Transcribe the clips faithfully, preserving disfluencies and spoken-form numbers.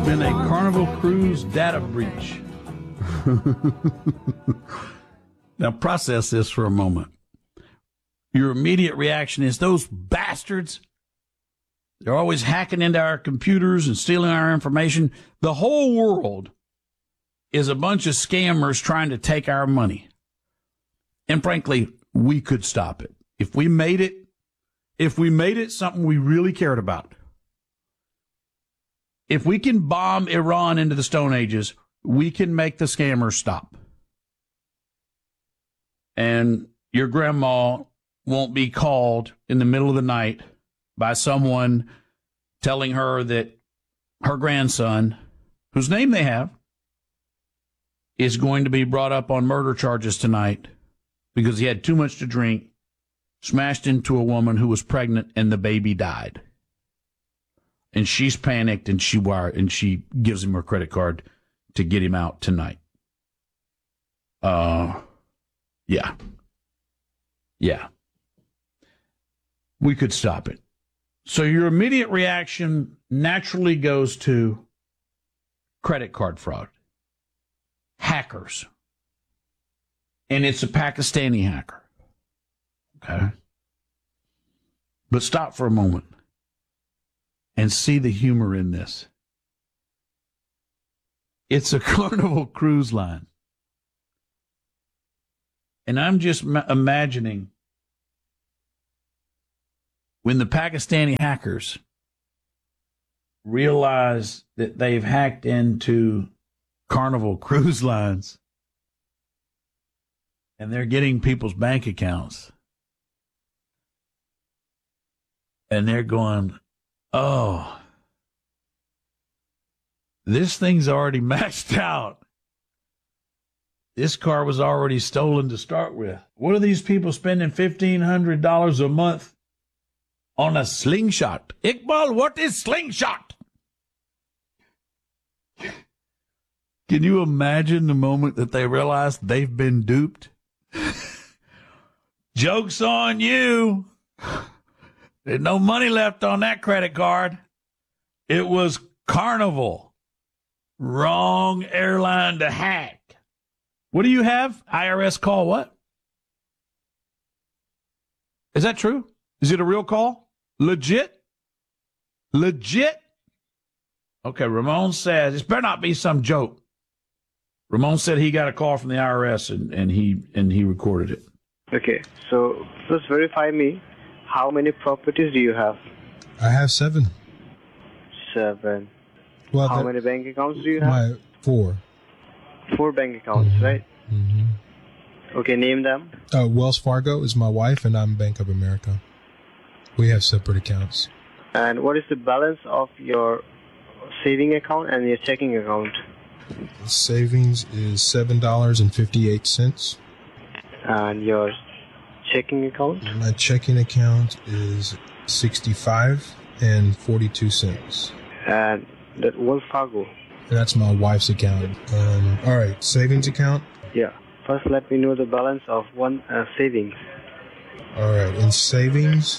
been a Carnival Cruise data breach. Now process this for a moment. Your immediate reaction is, those bastards, they're always hacking into our computers and stealing our information. The whole world is a bunch of scammers trying to take our money. And frankly, we could stop it. If we made it, if we made it something we really cared about. If we can bomb Iran into the Stone Ages, we can make the scammers stop. And your grandma won't be called in the middle of the night by someone telling her that her grandson, whose name they have, is going to be brought up on murder charges tonight because he had too much to drink, smashed into a woman who was pregnant, and the baby died. And she's panicked, and she wired, and she gives him her credit card to get him out tonight. Uh, yeah. Yeah. We could stop it. So your immediate reaction naturally goes to credit card fraud, hackers. And it's a Pakistani hacker. Okay? But stop for a moment and see the humor in this. It's a Carnival Cruise Line. And I'm just ma- imagining when the Pakistani hackers realize that they've hacked into Carnival Cruise Lines and they're getting people's bank accounts. And they're going, oh, this thing's already maxed out. This car was already stolen to start with. What are these people spending fifteen hundred dollars a month on a slingshot? Iqbal, what is slingshot? Can you imagine the moment that they realize they've been duped? Joke's on you. There's no money left on that credit card. It was Carnival. Wrong airline to hack. What do you have? I R S call what? Is that true? Is it a real call? Legit? Legit? Okay, Ramon says, this better not be some joke. Ramon said he got a call from the I R S and, and he and he recorded it. Okay, so just verify me. How many properties do you have? I have seven. Seven. Well, How that, many bank accounts do you have? My four. Four bank accounts, mm-hmm. right? Mm-hmm. Okay, name them. Uh, Wells Fargo is my wife, and I'm Bank of America. We have separate accounts. And what is the balance of your saving account and your checking account? Savings is seven dollars and fifty-eight cents. And your checking account? My checking account is sixty-five and forty-two cents. And that Wells Fargo? And that's my wife's account. Um, all right, savings account? Yeah. First, let me know the balance of one uh, savings. All right, in savings,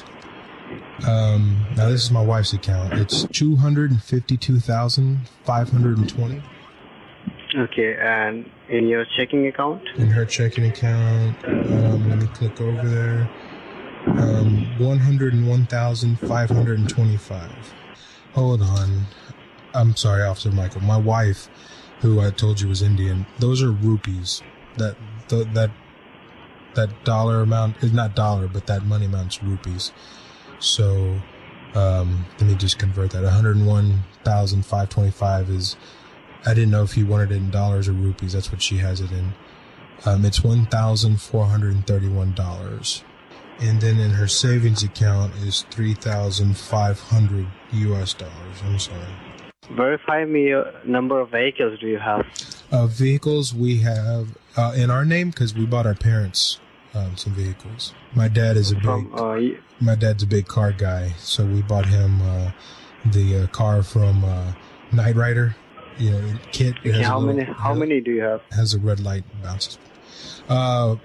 um, now this is my wife's account. It's two hundred fifty-two thousand five hundred twenty. Okay, and in your checking account? In her checking account, um, let me click over there. Um, one hundred one thousand five hundred twenty-five. Hold on. I'm sorry, Officer Michael. My wife, who I told you was Indian, those are rupees. That the, that that dollar amount is not dollar, but that money amount's rupees. So um, let me just convert that. one hundred one thousand five hundred twenty-five is. I didn't know if you wanted it in dollars or rupees. That's what she has it in. Um, it's one thousand four hundred thirty-one dollars. And then in her savings account is three thousand five hundred U S dollars. I'm sorry. Verify me your number of vehicles do you have? Uh, vehicles we have uh, in our name because we bought our parents um, some vehicles. My dad is a big. From, uh, y- my dad's a big car guy, so we bought him uh, the uh, car from uh, Knight Rider. You know, kit. Okay, how little, many? How has, many do you have? Has a red light bounces. Uh,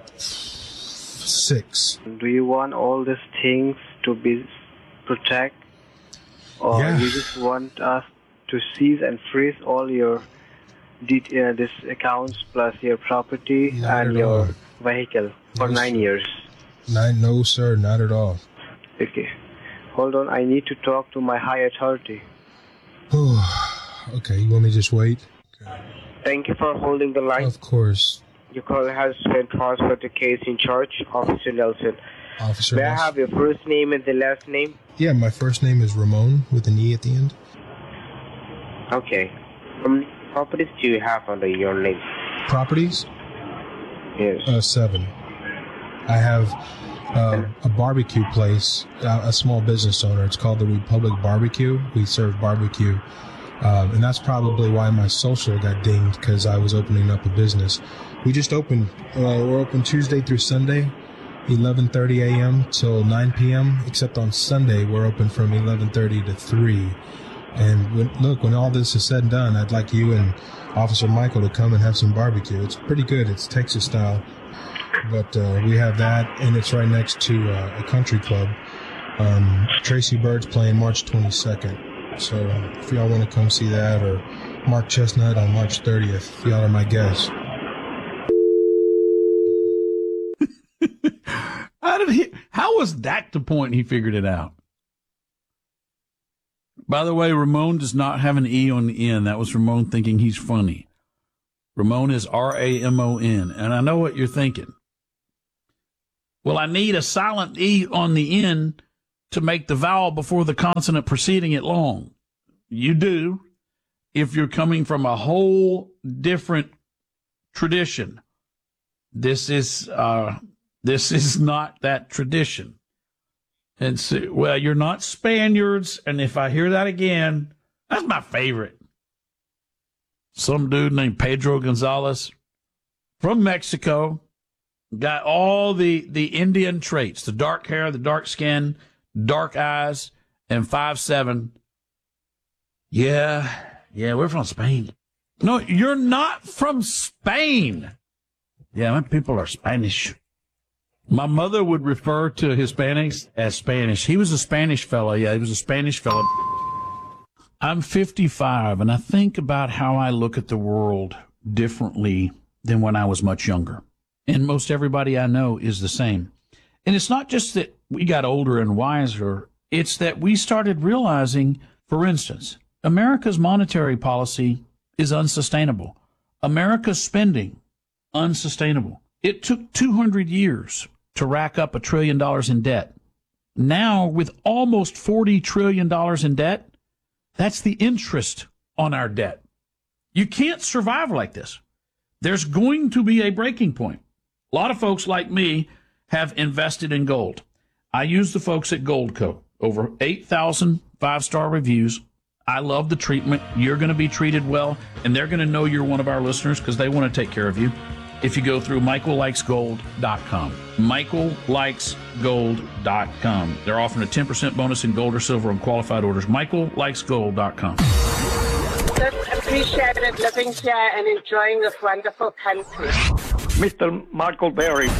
six. Do you want all these things to be protect, or yeah. you just want us to seize and freeze all your det- uh, this accounts plus your property Not and at your all. vehicle for No, nine sir. years. Nine, no, sir, not at all. Okay. Hold on, I need to talk to my high authority. Okay, you want me to just wait? Okay. Thank you for holding the line. Of course, Your call has been transferred to case in charge, Officer Nelson. Officer. May I Nelson. have your first name and the last name? Yeah, my first name is Ramon with an E at the end. Okay. How many properties do you have under your name? Properties? Yes. Uh, seven. I have uh, a barbecue place, uh, a small business owner. It's called the Republic Barbecue. We serve barbecue. Um, and that's probably why my social got dinged, because I was opening up a business. We just opened, uh, we're open Tuesday through Sunday, eleven thirty a.m. till nine p.m., except on Sunday we're open from eleven thirty to three. And when, look, when all this is said and done, I'd like you and Officer Michael to come and have some barbecue. It's pretty good. It's Texas style. But uh, we have that, and it's right next to uh, a country club. Um, Tracy Bird's playing March twenty-second. So if y'all want to come see that, or Mark Chestnut on March thirtieth, y'all are my guests. How did he? How was that the point he figured it out? By the way, Ramon does not have an E on the end. That was Ramon thinking he's funny. Ramon is R A M O N, and I know what you're thinking. Well, I need a silent E on the end to make the vowel before the consonant preceding it long. You do if you're coming from a whole different tradition. This is uh, this is not that tradition. And so, well, you're not Spaniards, and if I hear that again, that's my favorite. Some dude named Pedro Gonzalez from Mexico, got all the, the Indian traits, the dark hair, the dark skin, dark eyes, and five seven. Yeah, yeah, we're from Spain. No, you're not from Spain. Yeah, my people are Spanish. My mother would refer to Hispanics as Spanish. He was a Spanish fella. Yeah, he was a Spanish fella. I'm fifty-five, and I think about how I look at the world differently than when I was much younger. And most everybody I know is the same. And it's not just that we got older and wiser. It's that we started realizing, for instance, America's monetary policy is unsustainable. America's spending, unsustainable. It took two hundred years to rack up a trillion dollars in debt. Now, with almost forty trillion dollars in debt, that's the interest on our debt. You can't survive like this. There's going to be a breaking point. A lot of folks like me have invested in gold. I use the folks at Goldco. Over eight thousand five-star reviews. I love the treatment. You're going to be treated well, and they're going to know you're one of our listeners because they want to take care of you. If you go through Michael Likes Gold dot com. Michael Likes Gold dot com. They're offering a ten percent bonus in gold or silver on qualified orders. Michael Likes Gold dot com. Just appreciated living here and enjoying this wonderful country. Mister Michael Berry.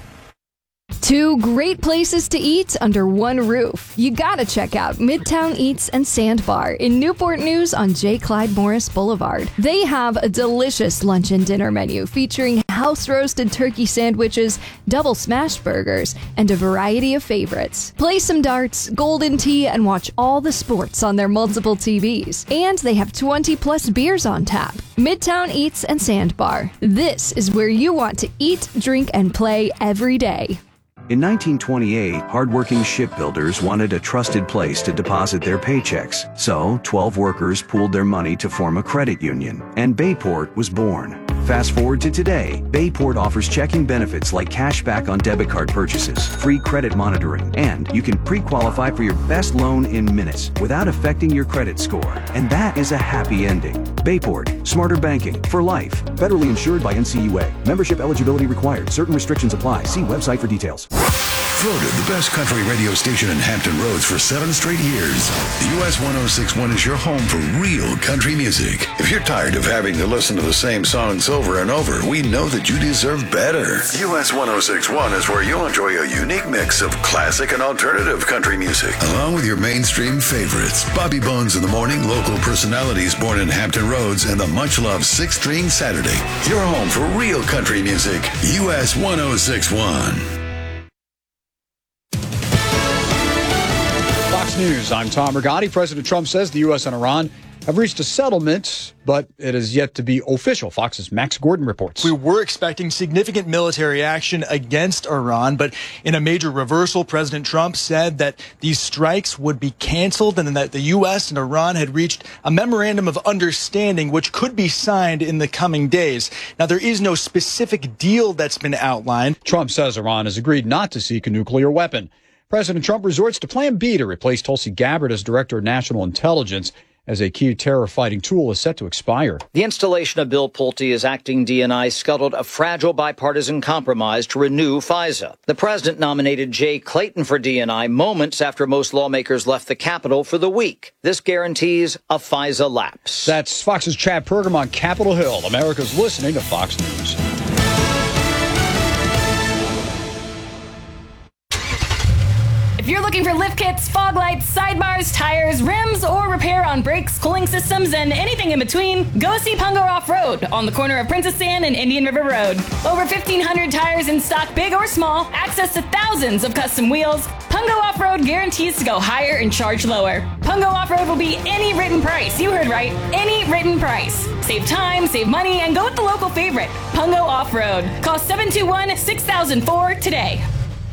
Two great places to eat under one roof. You gotta check out Midtown Eats and Sandbar in Newport News on J. Clyde Morris Boulevard. They have a delicious lunch and dinner menu featuring house-roasted turkey sandwiches, double smash burgers, and a variety of favorites. Play some darts, golden tea, and watch all the sports on their multiple T Vs. And they have twenty plus beers on tap. Midtown Eats and Sandbar. This is where you want to eat, drink, and play every day. In nineteen twenty-eight, hardworking shipbuilders wanted a trusted place to deposit their paychecks. So, twelve workers pooled their money to form a credit union, and Bayport was born. Fast forward to today, Bayport offers checking benefits like cash back on debit card purchases, free credit monitoring, and you can pre-qualify for your best loan in minutes without affecting your credit score. And that is a happy ending. Bayport, smarter banking for life. Federally insured by N C U A. Membership eligibility required. Certain restrictions apply. See website for details. Voted the best country radio station in Hampton Roads for seven straight years. U S one oh six point one is your home for real country music. If you're tired of having to listen to the same songs over and over, we know that you deserve better. U S one oh six point one is where you'll enjoy a unique mix of classic and alternative country music, along with your mainstream favorites. Bobby Bones in the Morning, local personalities born in Hampton Roads, and the much-loved Six String Saturday. Your home for real country music. U S one oh six point one. Fox News, I'm Tom Rigotti. President Trump says the U S and Iran have reached a settlement, but it is yet to be official. Fox's Max Gordon reports. We were expecting significant military action against Iran, but in a major reversal, President Trump said that these strikes would be canceled and that the U S and Iran had reached a memorandum of understanding which could be signed in the coming days. Now, there is no specific deal that's been outlined. Trump says Iran has agreed not to seek a nuclear weapon. President Trump resorts to Plan B to replace Tulsi Gabbard as Director of National Intelligence, as a key terror-fighting tool is set to expire. The installation of Bill Pulte as acting D N I scuttled a fragile bipartisan compromise to renew FISA. The president nominated Jay Clayton for D N I moments after most lawmakers left the Capitol for the week. This guarantees a FISA lapse. That's Fox's Chad Pergam on Capitol Hill. America's listening to Fox News. If you're looking for lift kits, fog lights, sidebars, tires, rims, or repair on brakes, cooling systems, and anything in between, go see Pungo Off-Road on the corner of Princess Anne and Indian River Road. Over fifteen hundred tires in stock, big or small, access to thousands of custom wheels. Pungo Off-Road guarantees to go higher and charge lower. Pungo Off-Road will be any written price. You heard right, any written price. Save time, save money, and go with the local favorite, Pungo Off-Road. Call seven two one, six thousand four today.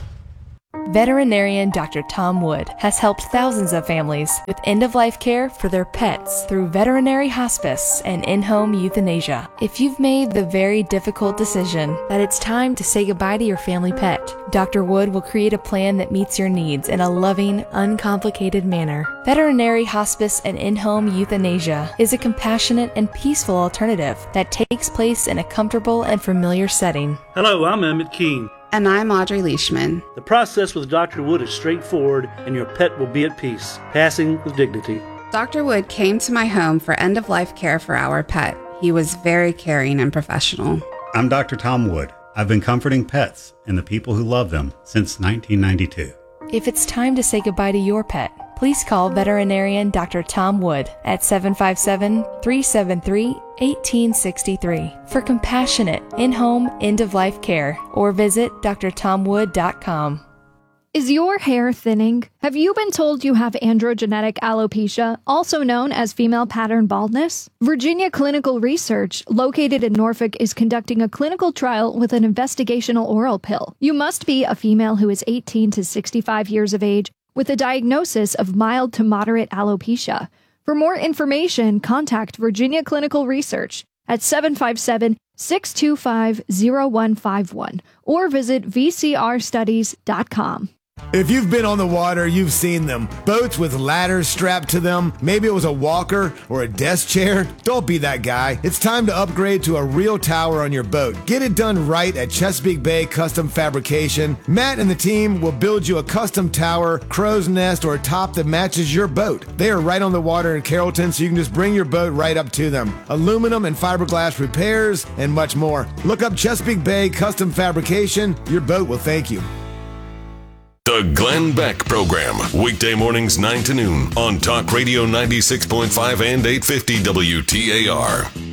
Veterinarian Doctor Tom Wood has helped thousands of families with end-of-life care for their pets through veterinary hospice and in-home euthanasia. If you've made the very difficult decision that it's time to say goodbye to your family pet, Doctor Wood will create a plan that meets your needs in a loving, uncomplicated manner. Veterinary hospice and in-home euthanasia is a compassionate and peaceful alternative that takes place in a comfortable and familiar setting. Hello, I'm Emmett Keene. And I'm Audrey Leishman. The process with Doctor Wood is straightforward, and your pet will be at peace, passing with dignity. Doctor Wood came to my home for end-of-life care for our pet. He was very caring and professional. I'm Doctor Tom Wood. I've been comforting pets and the people who love them since nineteen ninety-two. If it's time to say goodbye to your pet, please call veterinarian Doctor Tom Wood at seven five seven, three seven three, one eight six three for compassionate in-home end-of-life care, or visit d r tom wood dot com. Is your hair thinning? Have you been told you have androgenetic alopecia, also known as female pattern baldness? Virginia Clinical Research, located in Norfolk, is conducting a clinical trial with an investigational oral pill. You must be a female who is eighteen to sixty-five years of age with a diagnosis of mild to moderate alopecia. For more information, contact Virginia Clinical Research at seven five seven, six two five, zero one five one or visit v c r studies dot com. If you've been on the water, you've seen them. Boats with ladders strapped to them. Maybe it was a walker or a desk chair. Don't be that guy. It's time to upgrade to a real tower on your boat. Get it done right at Chesapeake Bay Custom Fabrication. Matt and the team will build you a custom tower, crow's nest, or a top that matches your boat. They are right on the water in Carrollton, so you can just bring your boat right up to them. Aluminum and fiberglass repairs, and much more. Look up Chesapeake Bay Custom Fabrication. Your boat will thank you. The Glenn Beck Program, weekday mornings nine to noon on Talk Radio ninety-six point five and eight fifty W T A R.